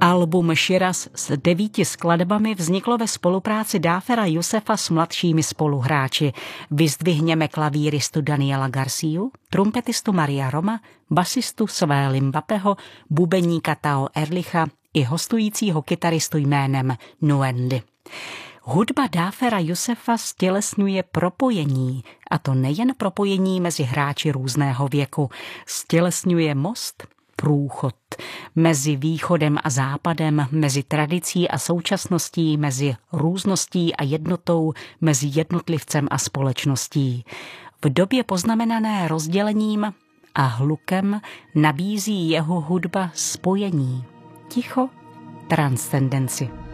Album Shiraz s 9 skladbami vzniklo ve spolupráci Dáfera Yousefa s mladšími spoluhráči. Vyzdvihněme klavíristu Daniela Garciu, trumpetistu Maria Roma, basistu Své Mbappého, bubeníka Tao Erlicha i hostujícího kytaristu jménem Nuendy. Hudba Dáfera Yousefa stělesňuje propojení, a to nejen propojení mezi hráči různého věku. Stělesňuje most, průchod mezi východem a západem, mezi tradicí a současností, mezi růzností a jednotou, mezi jednotlivcem a společností. V době poznamenané rozdělením a hlukem nabízí jeho hudba spojení, ticho, transcendenci.